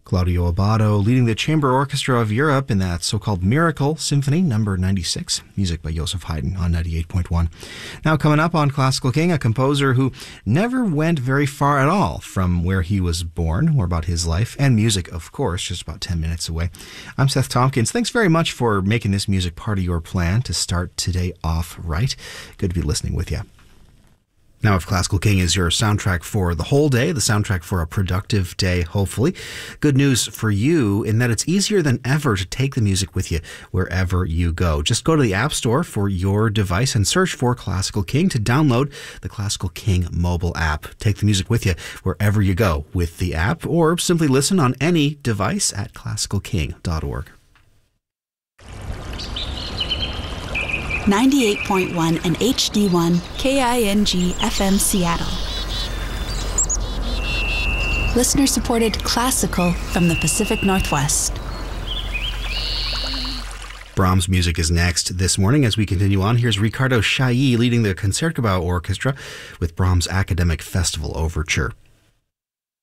Claudio Abbado leading the Chamber Orchestra of Europe in that so-called Miracle Symphony number 96, music by Joseph Haydn on 98.1. Now coming up on Classical King, a composer who never went very far at all from where he was born, or about his life and music, of course, just about 10 minutes away. I'm Seth Tompkins. Thanks very much for making this music part of your plan to start today off right. Good to be listening with you. Now, if Classical King is your soundtrack for the whole day, the soundtrack for a productive day, hopefully, good news for you in that it's easier than ever to take the music with you wherever you go. Just go to the App Store for your device and search for Classical King to download the Classical King mobile app. Take the music with you wherever you go with the app, or simply listen on any device at classicalking.org. 98.1 and HD1 KING FM Seattle. Listener-supported classical from the Pacific Northwest. Brahms music is next this morning. As we continue on, here's Ricardo Chailly leading the Concertgebouw Orchestra with Brahms' Academic Festival Overture.